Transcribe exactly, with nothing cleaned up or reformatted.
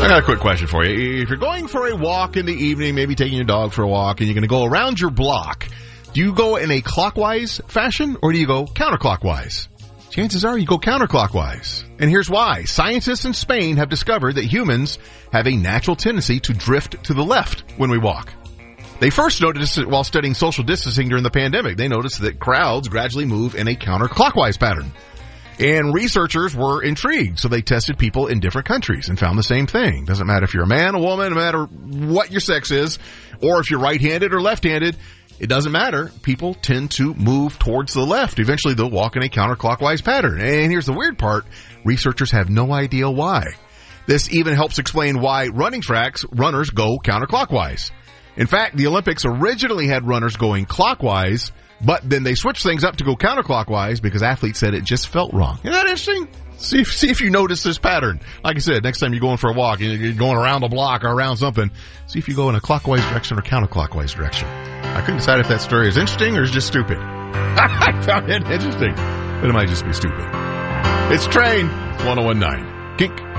I got a quick question for you. If you're going for a walk in the evening, maybe taking your dog for a walk, and you're going to go around your block, do you go in a clockwise fashion or do you go counterclockwise? Chances are you go counterclockwise. And here's why. Scientists in Spain have discovered that humans have a natural tendency to drift to the left when we walk. They first noticed it while studying social distancing during the pandemic. They noticed that crowds gradually move in a counterclockwise pattern. And researchers were intrigued, so they tested people in different countries and found the same thing. Doesn't matter if you're a man, a woman, no matter what your sex is, or if you're right-handed or left-handed, it doesn't matter. People tend to move towards the left. Eventually, they'll walk in a counterclockwise pattern. And here's the weird part. Researchers have no idea why. This even helps explain why running tracks, runners go counterclockwise. In fact, the Olympics originally had runners going clockwise, but then they switched things up to go counterclockwise because athletes said it just felt wrong. Isn't that interesting? See if, see if you notice this pattern. Like I said, next time you're going for a walk and you're going around a block or around something, see if you go in a clockwise direction or counterclockwise direction. I couldn't decide if that story is interesting or is just stupid. I found it interesting, but it might just be stupid. It's Train one oh one point nine. Kink.